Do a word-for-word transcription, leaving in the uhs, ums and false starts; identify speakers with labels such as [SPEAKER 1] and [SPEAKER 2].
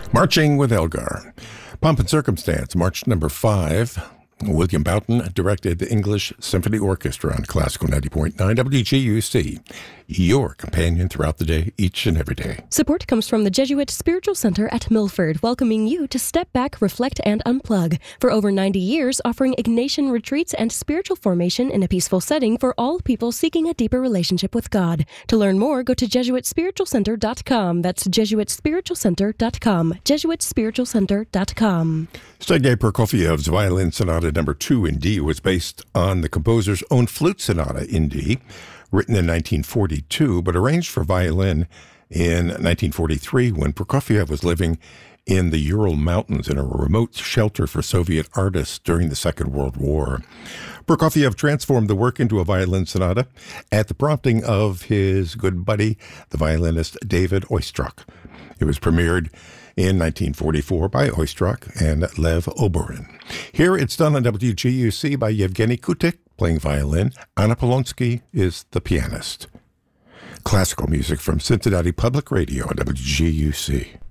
[SPEAKER 1] Marching with Elgar. Pomp and Circumstance, March number five. William Boughton directed the English Symphony Orchestra on Classical ninety point nine W G U C. Your companion throughout the day, each and every day.
[SPEAKER 2] Support comes from the Jesuit Spiritual Center at Milford, welcoming you to step back, reflect, and unplug. For over ninety years, offering Ignatian retreats and spiritual formation in a peaceful setting for all people seeking a deeper relationship with God. To learn more, go to Jesuit Spiritual Center dot com. That's Jesuit Spiritual Center dot com. Jesuit Spiritual Center dot com.
[SPEAKER 1] Sergei Prokofiev's Violin Sonata number two in D was based on the composer's own flute sonata in D, written in nineteen forty-two, but arranged for violin in nineteen forty-three when Prokofiev was living in the Ural Mountains in a remote shelter for Soviet artists during the Second World War. Prokofiev transformed the work into a violin sonata at the prompting of his good buddy, the violinist David Oistrakh. It was premiered in nineteen forty-four by Oistrakh and Lev Oborin. Here it's done on W G U C by Yevgeny Kutik, playing violin. Anna Polonsky is the pianist. Classical music from Cincinnati Public Radio on W G U C.